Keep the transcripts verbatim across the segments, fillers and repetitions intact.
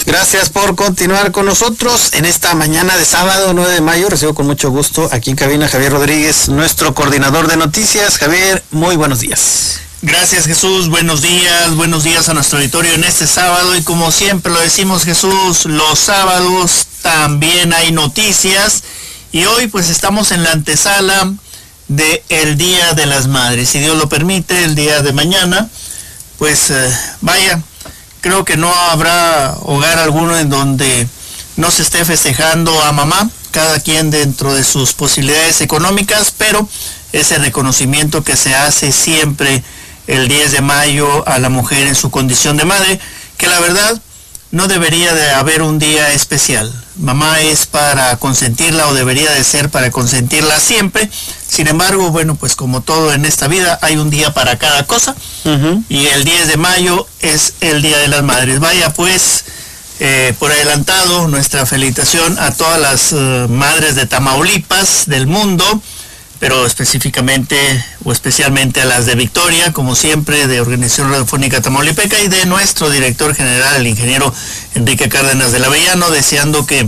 Gracias por continuar con nosotros en esta mañana de sábado nueve de mayo. Recibo con mucho gusto aquí en cabina Javier Rodríguez, nuestro coordinador de noticias. Javier, muy buenos días. Gracias, Jesús, buenos días, buenos días a nuestro auditorio en este sábado, y como siempre lo decimos, Jesús, los sábados también hay noticias, y hoy pues estamos en la antesala de el Día de las Madres. Si Dios lo permite, el día de mañana, pues eh, vaya, creo que no habrá hogar alguno en donde no se esté festejando a mamá, cada quien dentro de sus posibilidades económicas, pero ese reconocimiento que se hace siempre el diez de mayo a la mujer en su condición de madre, que la verdad no debería de haber un día especial. Mamá es para consentirla, o debería de ser para consentirla siempre. Sin embargo, bueno, pues como todo en esta vida, hay un día para cada cosa. Uh-huh. Y el diez de mayo es el Día de las Madres. Vaya pues, eh, por adelantado, nuestra felicitación a todas las uh, madres de Tamaulipas, del mundo, pero específicamente o especialmente a las de Victoria, como siempre, de Organización Radiofónica Tamaulipeca, y de nuestro director general, el ingeniero Enrique Cárdenas del Avellano, deseando que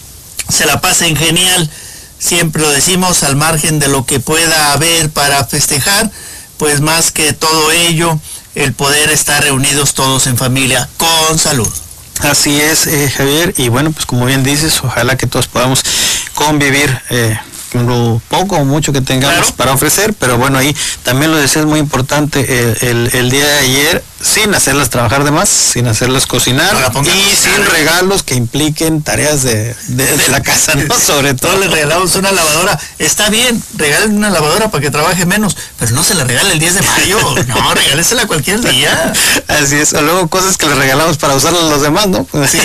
se la pasen genial. Siempre lo decimos, al margen de lo que pueda haber para festejar, pues más que todo ello, el poder estar reunidos todos en familia, con salud. Así es, eh, Javier, y bueno, pues como bien dices, ojalá que todos podamos convivir eh, lo poco o mucho que tengamos, claro, para ofrecer, pero bueno, ahí también lo decía, es muy importante el, el, el día de ayer, sin hacerlas trabajar de más, sin hacerlas cocinar, y sin regalos que impliquen tareas de, de, de la casa, ¿no? Sobre todo le regalamos una lavadora. Está bien, regalen una lavadora para que trabaje menos, pero no se la regale el diez de mayo, no, regálesela cualquier día. Así es, o luego cosas que le regalamos para usarlas los demás, ¿no? Sí.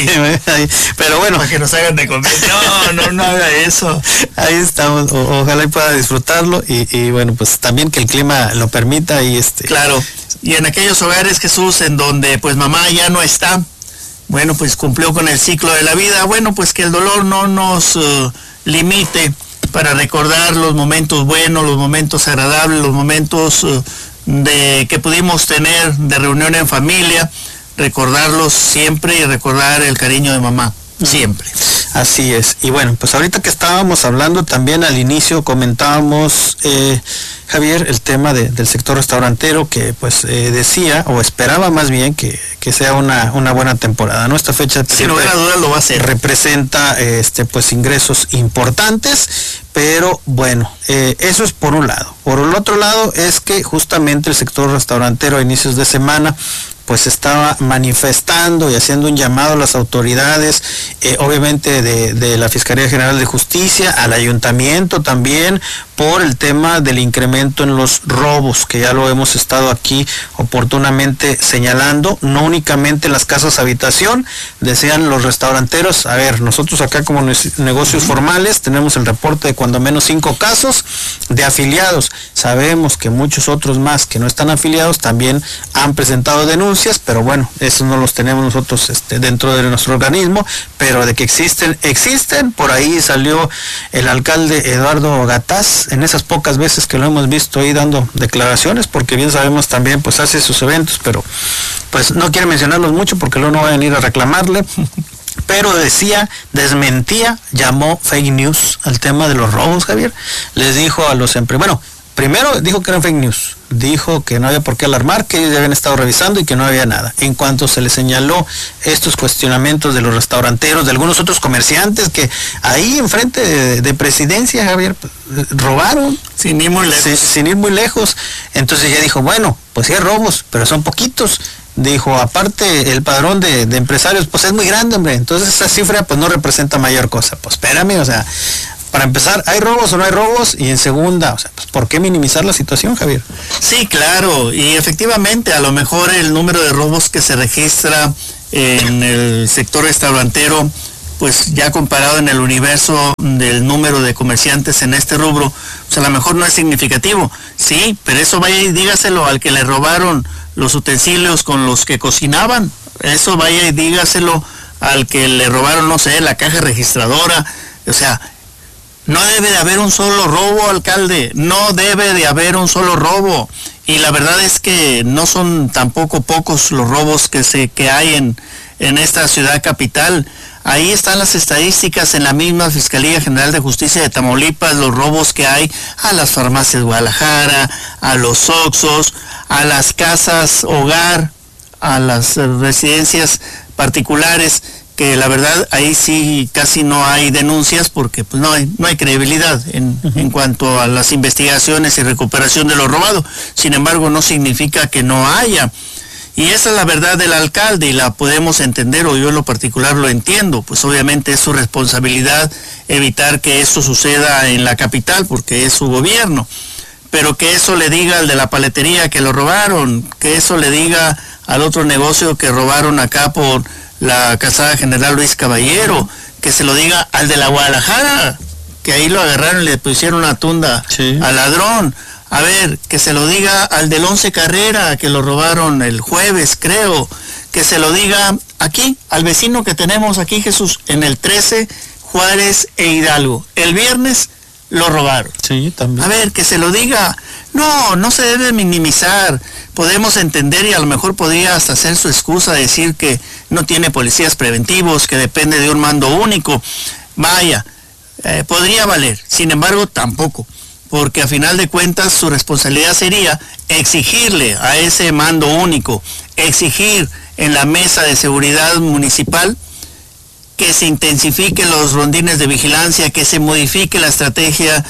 Pero bueno. Para que nos hagan de comer. No, no, no haga eso. Ahí estamos, o, ojalá y pueda disfrutarlo, y, y bueno, pues también que el clima lo permita, y este. Claro. Y en aquellos hogares, Jesús, en donde pues mamá ya no está, bueno, pues cumplió con el ciclo de la vida, bueno, pues que el dolor no nos uh, limite para recordar los momentos buenos, los momentos agradables, los momentos uh, de que pudimos tener de reunión en familia, recordarlos siempre y recordar el cariño de mamá, siempre. Así es. Y bueno, pues ahorita que estábamos hablando, también al inicio comentábamos, eh, Javier, el tema de, del sector restaurantero, que pues eh, decía, o esperaba más bien, que, que sea una, una buena temporada, ¿no? Esta fecha, sin lugar a dudas, lo va a ser. Representa este pues ingresos importantes, pero bueno, eh, eso es por un lado. Por el otro lado es que justamente el sector restaurantero a inicios de semana pues estaba manifestando y haciendo un llamado a las autoridades, eh, obviamente de, de la Fiscalía General de Justicia, al Ayuntamiento también, por el tema del incremento en los robos, que ya lo hemos estado aquí oportunamente señalando, no únicamente las casas habitación, decían los restauranteros, a ver, nosotros acá como negocios formales tenemos el reporte de cuando menos cinco casos de afiliados, sabemos que muchos otros más que no están afiliados también han presentado denuncias, pero bueno, esos no los tenemos nosotros este, dentro de nuestro organismo, pero de que existen, existen. Por ahí salió el alcalde Eduardo Gataz, en esas pocas veces que lo hemos visto ahí dando declaraciones, porque bien sabemos también pues hace sus eventos, pero pues no quiere mencionarlos mucho porque luego no vayan a ir a reclamarle. Pero decía, desmentía, llamó fake news al tema de los robos, Javier. Les dijo a los empresarios, bueno, primero dijo que eran fake news, dijo que no había por qué alarmar, que ellos ya habían estado revisando y que no había nada. En cuanto se les señaló estos cuestionamientos de los restauranteros, de algunos otros comerciantes que ahí enfrente de, de Presidencia, Javier, robaron. Sin ir muy lejos. Sin, sin ir muy lejos. Entonces ya dijo, bueno, pues sí hay robos, pero son poquitos. Dijo, aparte el padrón de, de empresarios, pues es muy grande, hombre. Entonces esa cifra pues no representa mayor cosa. Pues espérame, o sea, para empezar, ¿hay robos o no hay robos? Y en segunda, o sea, pues, ¿por qué minimizar la situación, Javier? Sí, claro, y efectivamente, a lo mejor el número de robos que se registra en el sector restaurantero, pues ya comparado en el universo del número de comerciantes en este rubro, pues a lo mejor no es significativo. Sí, pero eso vaya y dígaselo al que le robaron los utensilios con los que cocinaban. Eso vaya y dígaselo al que le robaron, no sé, la caja registradora. O sea, no debe de haber un solo robo, alcalde, no debe de haber un solo robo. Y la verdad es que no son tampoco pocos los robos que se que hay en, en esta ciudad capital. Ahí están las estadísticas en la misma Fiscalía General de Justicia de Tamaulipas, los robos que hay a las farmacias de Guadalajara, a los Oxxos, a las casas hogar, a las residencias particulares, que la verdad ahí sí casi no hay denuncias porque pues no hay, no hay credibilidad en, uh-huh. en cuanto a las investigaciones y recuperación de lo robado. Sin embargo, no significa que no haya. Y esa es la verdad del alcalde y la podemos entender, o yo en lo particular lo entiendo, pues obviamente es su responsabilidad evitar que esto suceda en la capital porque es su gobierno. Pero que eso le diga al de la paletería que lo robaron, que eso le diga al otro negocio que robaron acá por la Calzada General Luis Caballero, que se lo diga al de la Guadalajara, que ahí lo agarraron y le pusieron una tunda sí. al ladrón. A ver, que se lo diga al del Once Carrera, que lo robaron el jueves, creo. Que se lo diga aquí, al vecino que tenemos aquí, Jesús, en el trece, Juárez e Hidalgo. El viernes lo robaron. Sí, también. A ver, que se lo diga. No, no se debe minimizar. Podemos entender y a lo mejor podría hasta hacer su excusa, decir que no tiene policías preventivos, que depende de un mando único. Vaya, eh, podría valer. Sin embargo, tampoco. Porque a final de cuentas su responsabilidad sería exigirle a ese mando único, exigir en la mesa de seguridad municipal que se intensifiquen los rondines de vigilancia, que se modifique la estrategia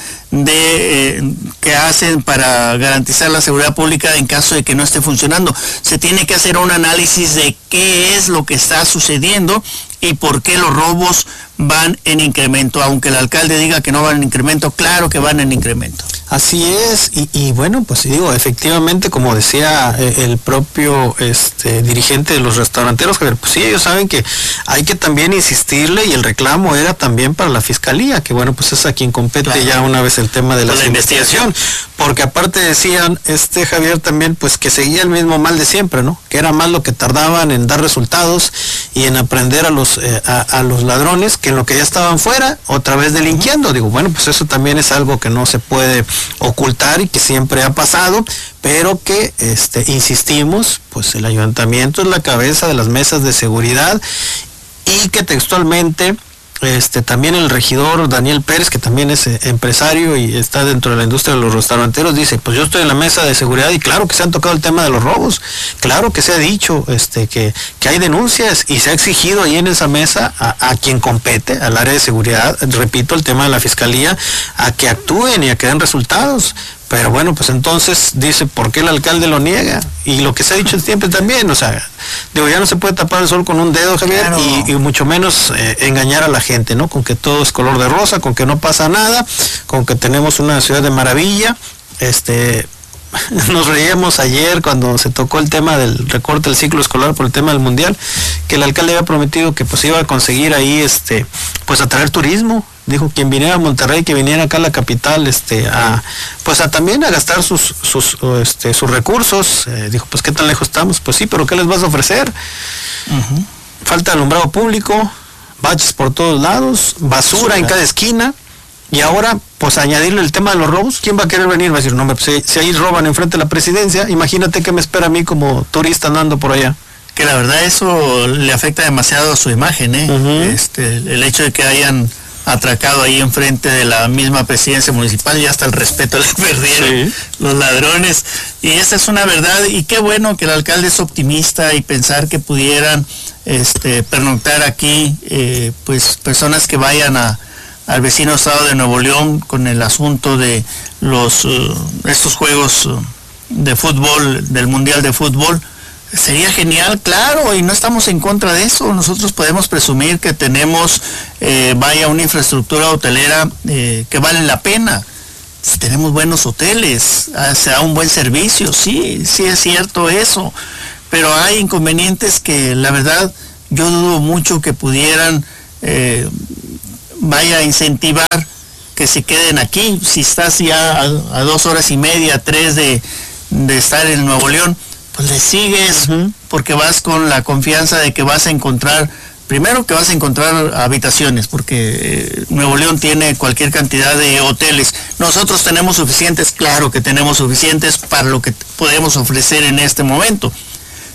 de eh, que hacen para garantizar la seguridad pública en caso de que no esté funcionando. Se tiene que hacer un análisis de qué es lo que está sucediendo y por qué los robos van en incremento. Aunque el alcalde diga que no van en incremento, claro que van en incremento. Así es, y, y bueno, pues digo, efectivamente, como decía eh, el propio este, dirigente de los restauranteros, Javier, pues sí, ellos saben que hay que también insistirle, y el reclamo era también para la fiscalía, que bueno, pues es a quien compete claro. ya una vez el tema de la, la investigación, investigación, porque aparte decían, este Javier también, pues que seguía el mismo mal de siempre, ¿no? Que era más lo que tardaban en dar resultados y en aprender a los, eh, a, a los ladrones, que en lo que ya estaban fuera, otra vez delinquiendo. Digo, bueno, pues eso también es algo que no se puede ocultar y que siempre ha pasado, pero que este insistimos, pues el ayuntamiento es la cabeza de las mesas de seguridad, y que textualmente este también el regidor Daniel Pérez, que también es empresario y está dentro de la industria de los restauranteros, dice, pues yo estoy en la mesa de seguridad y claro que se han tocado el tema de los robos, claro que se ha dicho este que, que hay denuncias y se ha exigido ahí en esa mesa a, a quien compete, al área de seguridad, repito, el tema de la fiscalía, a que actúen y a que den resultados. Pero bueno, pues entonces dice, ¿por qué el alcalde lo niega? Y lo que se ha dicho siempre también, o sea, digo, ya no se puede tapar el sol con un dedo, Javier, claro. y, y mucho menos eh, engañar a la gente, ¿no? Con que todo es color de rosa, con que no pasa nada, con que tenemos una ciudad de maravilla. Este, nos reíamos ayer cuando se tocó el tema del recorte del ciclo escolar por el tema del mundial, que el alcalde había prometido que pues iba a conseguir ahí, este, pues atraer turismo. Dijo, quien viniera a Monterrey, que viniera acá a la capital, este, a, pues a también a gastar sus, sus, este, sus recursos. Eh, dijo, pues qué tan lejos estamos, pues sí, pero ¿qué les vas a ofrecer? Uh-huh. Falta alumbrado público, baches por todos lados, basura sí, en cada esquina, y ahora, pues añadirle el tema de los robos. ¿Quién va a querer venir? Va a decir, no, pues, si, si ahí roban enfrente de la presidencia, imagínate qué me espera a mí como turista andando por allá. Que la verdad eso le afecta demasiado a su imagen, ¿eh? Uh-huh. Este, el hecho de que hayan atracado ahí enfrente de la misma presidencia municipal, y hasta el respeto le perdieron sí. los ladrones, y esa es una verdad. Y qué bueno que el alcalde es optimista y pensar que pudieran este pernoctar aquí eh, pues personas que vayan a al vecino estado de Nuevo León con el asunto de los uh, estos juegos uh, de fútbol, del mundial de fútbol. Sería genial, claro, y no estamos en contra de eso. Nosotros podemos presumir que tenemos, eh, vaya, una infraestructura hotelera eh, que vale la pena. Si tenemos buenos hoteles, se da un buen servicio, sí, sí es cierto eso. Pero hay inconvenientes que, la verdad, yo dudo mucho que pudieran, eh, vaya, incentivar que se queden aquí. Si estás ya a, a dos horas y media, tres de, de estar en Nuevo León, pues le sigues, uh-huh. porque vas con la confianza de que vas a encontrar, primero que vas a encontrar habitaciones, porque eh, Nuevo León tiene cualquier cantidad de hoteles. Nosotros tenemos suficientes, claro que tenemos suficientes para lo que podemos ofrecer en este momento.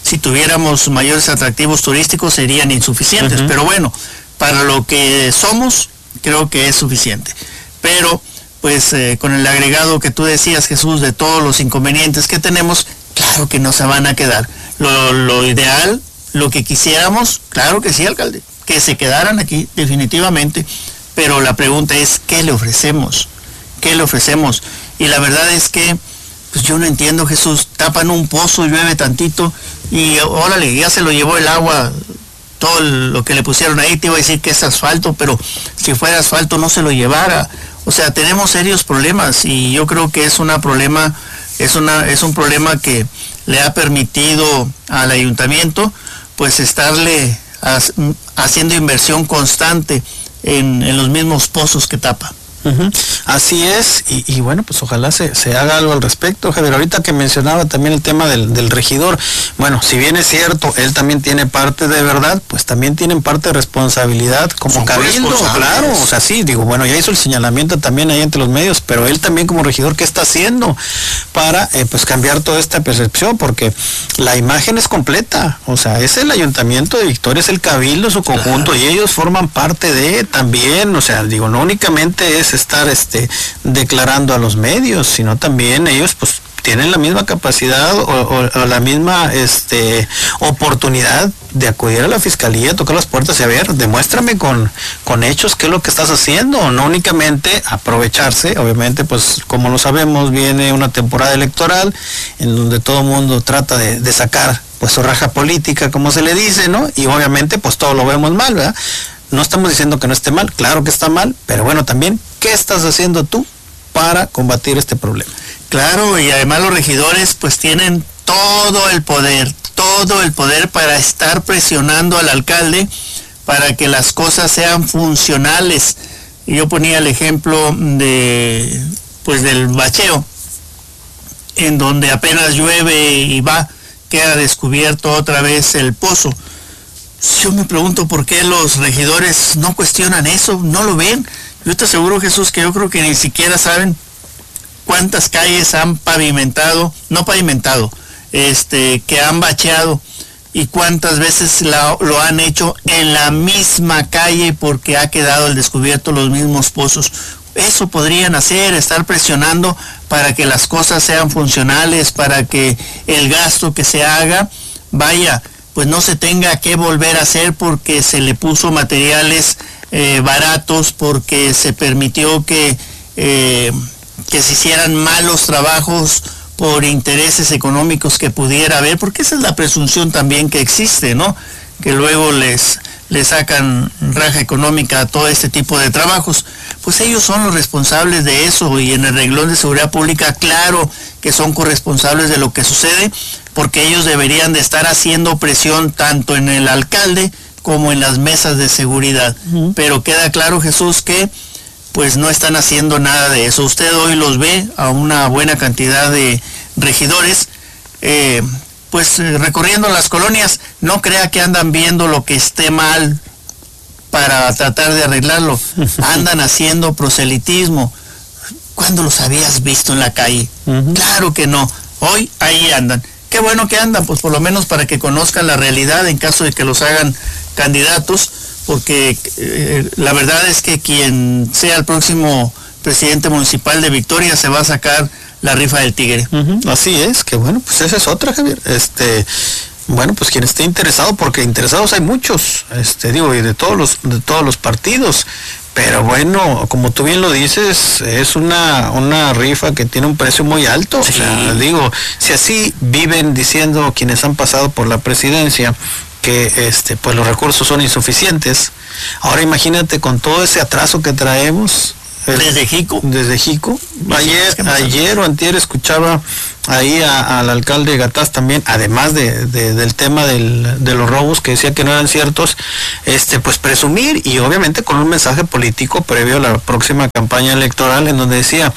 si tuviéramos mayores atractivos turísticos serían insuficientes, uh-huh. pero bueno, para lo que somos, creo que es suficiente. Pero, pues, eh, con el agregado que tú decías, Jesús, de todos los inconvenientes que tenemos, claro que no se van a quedar. Lo, lo ideal, lo que quisiéramos, claro que sí, alcalde, que se quedaran aquí, definitivamente, pero la pregunta es, ¿qué le ofrecemos? ¿Qué le ofrecemos? Y la verdad es que, pues yo no entiendo, Jesús, tapan un pozo, llueve tantito, y órale, ya se lo llevó el agua, todo lo que le pusieron ahí. Te iba a decir que es asfalto, pero si fuera asfalto no se lo llevara. O sea, tenemos serios problemas, y yo creo que es una problema, es una, es un problema que le ha permitido al ayuntamiento, pues, estarle as, haciendo inversión constante en, en los mismos pozos que tapa. Uh-huh. Así es, y, y bueno, pues ojalá se, se haga algo al respecto, Javier. Ahorita que mencionaba también el tema del, del regidor, bueno, si bien es cierto, él también tiene parte de verdad, pues también tienen parte de responsabilidad como Son cabildo, claro, o sea, sí, digo, bueno, ya hizo el señalamiento también ahí entre los medios, pero él también como regidor, ¿qué está haciendo para, eh, pues, cambiar toda esta percepción? Porque la imagen es completa, o sea, es el ayuntamiento de Victoria, es el cabildo, su conjunto, claro. Y ellos forman parte de también, o sea, digo, no únicamente es estar este declarando a los medios, sino también ellos pues tienen la misma capacidad o, o, o la misma este oportunidad de acudir a la fiscalía, tocar las puertas y a ver, demuéstrame con, con hechos qué es lo que estás haciendo, no únicamente aprovecharse. Obviamente, pues como lo sabemos, viene una temporada electoral en donde todo el mundo trata de, de sacar pues su raja política, como se le dice, ¿no? Y obviamente pues todo lo vemos mal, ¿verdad? No estamos diciendo que no esté mal, claro que está mal, pero bueno, también, ¿qué estás haciendo tú para combatir este problema? Claro, y además los regidores pues tienen todo el poder, todo el poder para estar presionando al alcalde para que las cosas sean funcionales. Y yo ponía el ejemplo de, pues, del bacheo, en donde apenas llueve y va, queda descubierto otra vez el pozo. Yo me pregunto por qué los regidores no cuestionan eso, no lo ven. Yo te aseguro, Jesús, que yo creo que ni siquiera saben cuántas calles han pavimentado, no pavimentado, este, que han bacheado, y cuántas veces la, lo han hecho en la misma calle porque ha quedado al descubierto los mismos pozos. Eso podrían hacer, estar presionando para que las cosas sean funcionales, para que el gasto que se haga, vaya, pues no se tenga que volver a hacer porque se le puso materiales eh, baratos, porque se permitió que, eh, que se hicieran malos trabajos por intereses económicos que pudiera haber, porque esa es la presunción también que existe, ¿no? Que luego les, les sacan raja económica a todo este tipo de trabajos. Pues ellos son los responsables de eso, y en el renglón de seguridad pública, claro que son corresponsables de lo que sucede, porque ellos deberían de estar haciendo presión tanto en el alcalde como en las mesas de seguridad. Uh-huh. Pero queda claro, Jesús, que pues no están haciendo nada de eso. Usted hoy los ve a una buena cantidad de regidores, eh, pues recorriendo las colonias. No crea que andan viendo lo que esté mal para tratar de arreglarlo. Andan haciendo proselitismo. ¿Cuándo los habías visto en la calle? Uh-huh. Claro que no. Hoy ahí andan. Qué bueno que andan, pues por lo menos para que conozcan la realidad en caso de que los hagan candidatos, porque eh, la verdad es que quien sea el próximo presidente municipal de Victoria se va a sacar la rifa del tigre. Uh-huh. Así es, que bueno, pues esa es otra, Javier. Este, bueno, pues quien esté interesado, porque interesados hay muchos, este, digo, y de todos los, de todos los partidos. Pero bueno, como tú bien lo dices, es una, una rifa que tiene un precio muy alto. Sí. O sea, digo, si así viven diciendo quienes han pasado por la presidencia que este pues los recursos son insuficientes, ahora imagínate con todo ese atraso que traemos. El, desde Jico. Desde Jico. Ayer, ayer o antier escuchaba ahí a, al alcalde Gatás también, además de, de, del tema del, de los robos que decía que no eran ciertos, este pues presumir, y obviamente con un mensaje político previo a la próxima campaña electoral, en donde decía,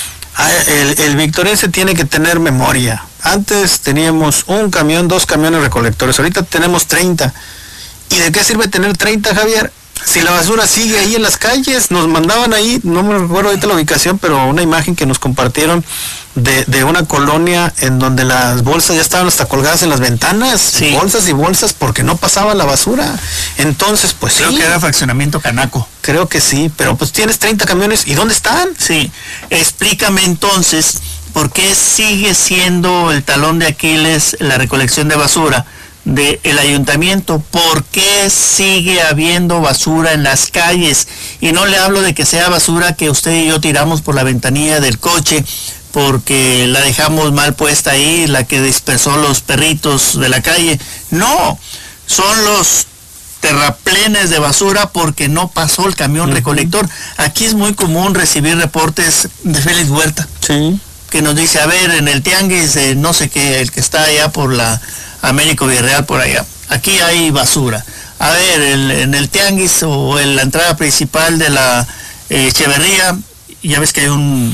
el, el victoriense tiene que tener memoria. Antes teníamos un camión, dos camiones recolectores, ahorita tenemos treinta. ¿Y de qué sirve tener treinta, Javier? Si la basura sigue ahí en las calles, nos mandaban ahí, no me recuerdo ahorita la ubicación, pero una imagen que nos compartieron de, de una colonia en donde las bolsas ya estaban hasta colgadas en las ventanas, sí. bolsas y bolsas porque no pasaba la basura. Entonces, pues creo sí. que era fraccionamiento Canaco. Creo que sí, pero pues tienes treinta camiones, ¿y dónde están? Sí, explícame entonces, ¿por qué sigue siendo el talón de Aquiles la recolección de basura del ayuntamiento? ¿Por qué sigue habiendo basura en las calles? Y no le hablo de que sea basura que usted y yo tiramos por la ventanilla del coche porque la dejamos mal puesta ahí, la que dispersó los perritos de la calle. No, son los terraplenes de basura porque no pasó el camión uh-huh. recolector. Aquí es muy común recibir reportes de Félix Huerta, sí. que nos dice, a ver, en el tianguis, eh, no sé qué, el que está allá por la Américo Villarreal, por allá, aquí hay basura. A ver, el, en el tianguis o en la entrada principal de la eh, Echeverría, ya ves que hay un,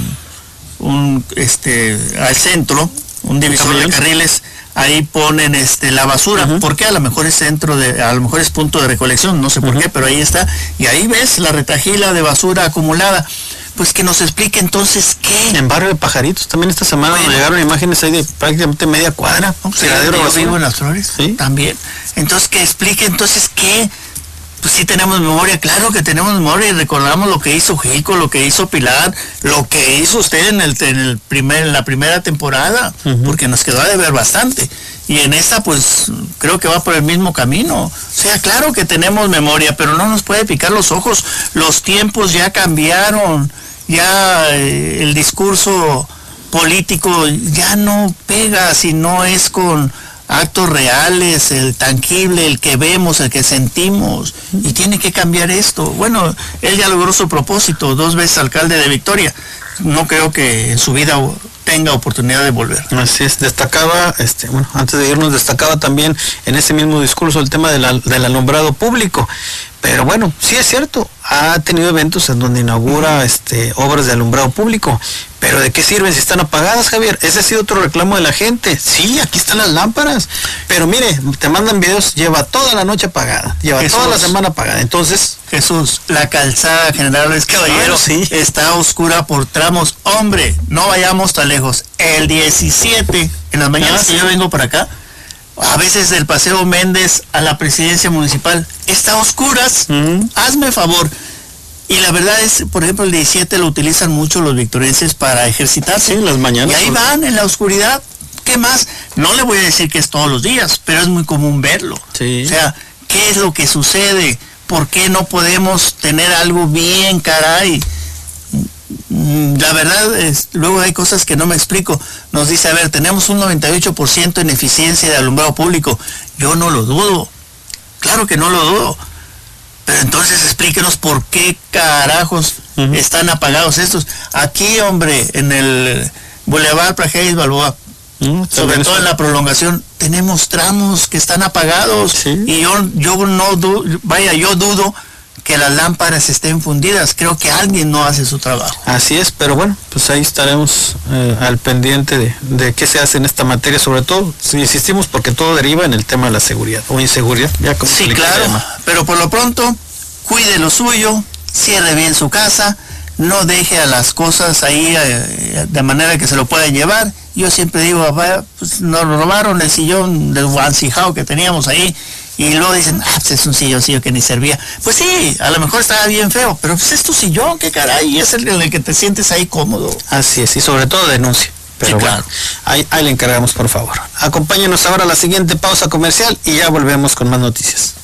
un este, al centro, un divisor de carriles, ahí ponen este la basura, uh-huh. porque a lo mejor es centro de, a lo mejor es punto de recolección, no sé por uh-huh. qué, pero ahí está, y ahí ves la retajila de basura acumulada. Pues que nos explique entonces qué. En Barrio de Pajaritos también esta semana bueno. nos llegaron imágenes ahí de prácticamente media cuadra. ¿No? Sí, yo vivo en Las Flores, ¿sí? También. Entonces que explique entonces qué. Pues sí tenemos memoria, claro que tenemos memoria y recordamos lo que hizo Jico, lo que hizo Pilar, lo que hizo usted en el, en el primer, en la primera temporada, uh-huh. porque nos quedó a deber bastante. Y en esta pues creo que va por el mismo camino. O sea, claro que tenemos memoria, pero no nos puede picar los ojos. Los tiempos ya cambiaron, ya eh, el discurso político ya no pega si no es con actos reales, el tangible, el que vemos, el que sentimos, y tiene que cambiar esto. Bueno, él ya logró su propósito, dos veces alcalde de Victoria, no creo que en su vida tenga oportunidad de volver. Así es, destacaba, este, bueno, antes de irnos, destacaba también en ese mismo discurso el tema de la, del alumbrado público. Pero bueno, sí es cierto, ha tenido eventos en donde inaugura este, obras de alumbrado público, pero ¿de qué sirven si están apagadas, Javier? Ese ha sido otro reclamo de la gente. Sí, aquí están las lámparas, pero mire, te mandan videos, lleva toda la noche apagada, lleva Jesús, toda la semana apagada. Entonces, Jesús, la calzada General Luis Caballero sí. está oscura por tramos. Hombre, no vayamos tan lejos. El diecisiete, en las mañanas ah, sí. que yo vengo para acá, a veces del Paseo Méndez a la presidencia municipal está a oscuras, uh-huh. hazme favor. Y la verdad es, por ejemplo, el diecisiete lo utilizan mucho los victorenses para ejercitarse. Sí, las mañanas. Y ahí por... van en la oscuridad. ¿Qué más? No le voy a decir que es todos los días, pero es muy común verlo. Sí. O sea, ¿qué es lo que sucede? ¿Por qué no podemos tener algo bien, caray? La verdad es, luego hay cosas que no me explico. Nos dice, a ver, tenemos un noventa y ocho por ciento en eficiencia de alumbrado público. Yo no lo dudo, claro que no lo dudo, pero entonces explíquenos por qué carajos uh-huh. están apagados estos. Aquí, hombre, en el Boulevard Prajeris Balboa, uh-huh. sobre todo en la prolongación, tenemos tramos que están apagados, sí. y yo, yo no dudo, vaya, yo dudo que las lámparas estén fundidas. Creo que alguien no hace su trabajo. Así es, pero bueno, pues ahí estaremos eh, al pendiente de, de qué se hace en esta materia, sobre todo, si insistimos, porque todo deriva en el tema de la seguridad o inseguridad. Ya como sí, claro, pero por lo pronto, cuide lo suyo, cierre bien su casa, no deje a las cosas ahí eh, de manera que se lo puedan llevar. Yo siempre digo, pues nos robaron el sillón del guancijao que teníamos ahí, y luego dicen, ah, pues es un silloncillo que ni servía. Pues sí, a lo mejor estaba bien feo, pero pues es tu sillón, qué caray, es el en el que te sientes ahí cómodo. Así es, y sobre todo denuncia. Pero sí, bueno, claro. ahí, ahí le encargamos, por favor. Acompáñenos ahora a la siguiente pausa comercial y ya volvemos con más noticias.